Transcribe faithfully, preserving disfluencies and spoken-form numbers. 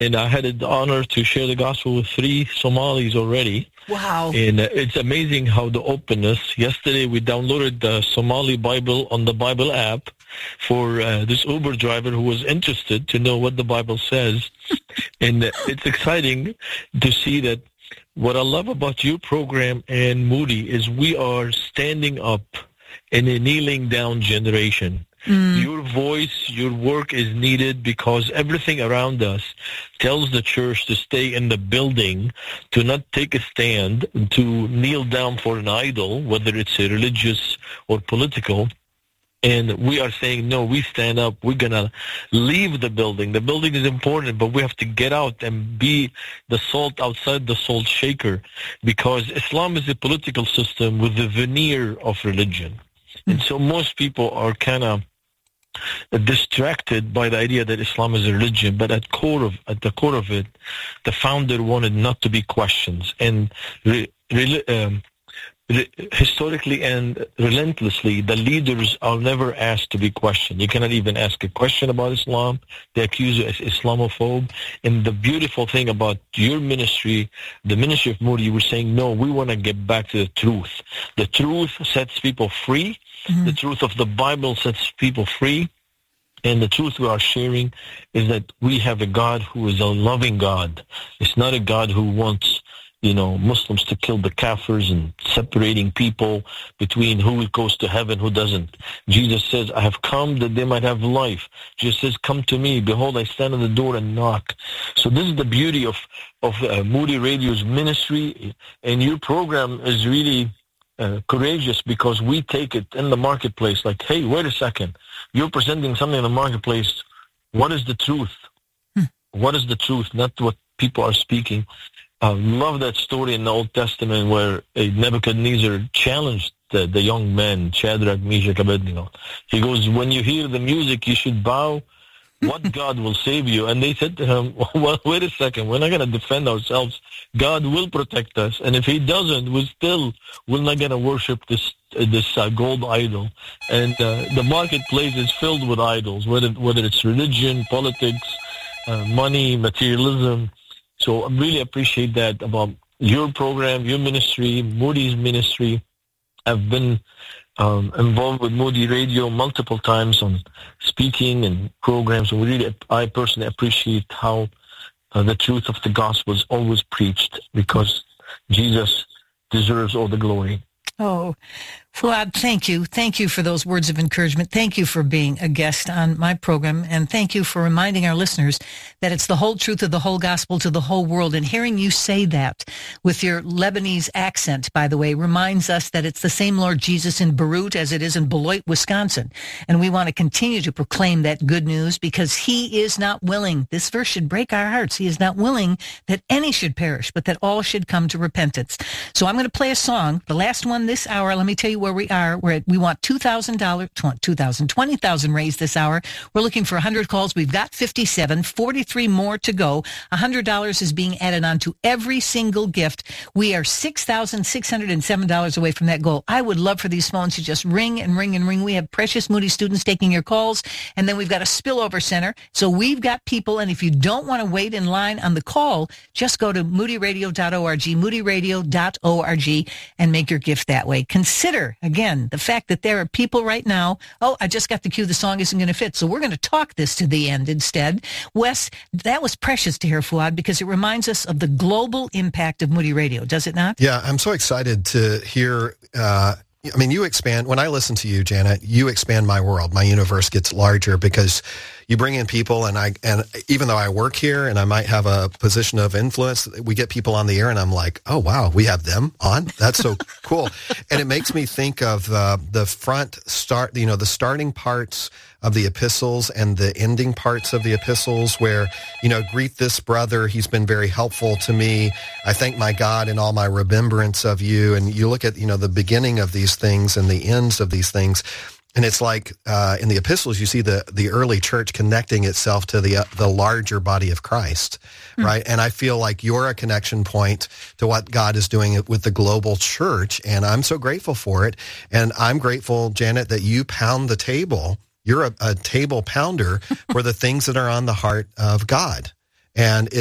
and I had the honor to share the gospel with three Somalis already. Wow. And uh, it's amazing how the openness. Yesterday we downloaded the Somali Bible on the Bible app for uh, this Uber driver who was interested to know what the Bible says. And uh, it's exciting to see that. What I love about your program and Moody is we are standing up in a kneeling down generation. Mm. Your voice, your work is needed because everything around us tells the church to stay in the building, to not take a stand, to kneel down for an idol, whether it's a religious or political. And we are saying, no, we stand up. We're going to leave the building. The building is important, but we have to get out and be the salt outside the salt shaker, because Islam is a political system with the veneer of religion. Mm-hmm. And so most people are kind of distracted by the idea that Islam is a religion, but at core of at the core of it, the founder wanted not to be questions. And re, re, um, historically and relentlessly, the leaders are never asked to be questioned. You cannot even ask a question about Islam. They accuse you as Islamophobe. And the beautiful thing about your ministry, the ministry of Moody, you were saying, no, we want to get back to the truth. The truth sets people free. Mm-hmm. The truth of the Bible sets people free. And the truth we are sharing is that we have a God who is a loving God. It's not a God who wants you know, Muslims to kill the kafirs and separating people between who goes to heaven, who doesn't. Jesus says, I have come that they might have life. Jesus says, come to me. Behold, I stand at the door and knock. So this is the beauty of, of uh, Moody Radio's ministry. And your program is really uh, courageous because we take it in the marketplace like, hey, wait a second. You're presenting something in the marketplace. What is the truth? Hmm. What is the truth? Not what people are speaking. I love that story in the Old Testament where Nebuchadnezzar challenged the, the young men, Shadrach, Meshach, Abednego. He goes, when you hear the music, you should bow. What God will save you? And they said to him, well, wait a second. We're not going to defend ourselves. God will protect us. And if he doesn't, we still, we're not going to worship this uh, this uh, gold idol. And uh, the marketplace is filled with idols, whether, whether it's religion, politics, uh, money, materialism. So I really appreciate that about your program, your ministry, Moody's ministry. I've been um, involved with Moody Radio multiple times on speaking and programs. And really, I personally appreciate how uh, the truth of the gospel is always preached because Jesus deserves all the glory. Oh, Fuad, thank you. Thank you for those words of encouragement. Thank you for being a guest on my program. And thank you for reminding our listeners that it's the whole truth of the whole gospel to the whole world. And hearing you say that with your Lebanese accent, by the way, reminds us that it's the same Lord Jesus in Beirut as it is in Beloit, Wisconsin. And we want to continue to proclaim that good news because he is not willing. This verse should break our hearts. He is not willing that any should perish, but that all should come to repentance. So I'm going to play a song, the last one this hour. Let me tell you where we are. We're at, we want two thousand dollars, two thousand dollars, twenty thousand dollars raised this hour. We're looking for one hundred calls. We've got fifty-seven, forty-three more to go. one hundred dollars is being added on to every single gift. We are six thousand six hundred seven dollars away from that goal. I would love for these phones to just ring and ring and ring. We have precious Moody students taking your calls, and then we've got a spillover center. So we've got people, and if you don't want to wait in line on the call, just go to moody radio dot org, moody radio dot org, and make your gift that way. Consider, again, the fact that there are people right now, oh, I just got the cue, the song isn't going to fit, so we're going to talk this to the end instead. Wes, that was precious to hear, Fuad, because it reminds us of the global impact of Moody Radio, does it not? Yeah, I'm so excited to hear, uh, I mean, you expand, when I listen to you, Janet, you expand my world. My universe gets larger because you bring in people, and I, and even though I work here and I might have a position of influence, we get people on the air and I'm like, oh wow, we have them on? That's so cool. And it makes me think of uh, the front start, you know, the starting parts of the epistles and the ending parts of the epistles where, you know, greet this brother. He's been very helpful to me. I thank my God in all my remembrance of you. And you look at, you know, the beginning of these things and the ends of these things. And it's like uh, in the epistles, you see the, the early church connecting itself to the uh, the larger body of Christ, mm. right? And I feel like you're a connection point to what God is doing with the global church, and I'm so grateful for it. And I'm grateful, Janet, that you pound the table. You're a, a table pounder for the things that are on the heart of God. And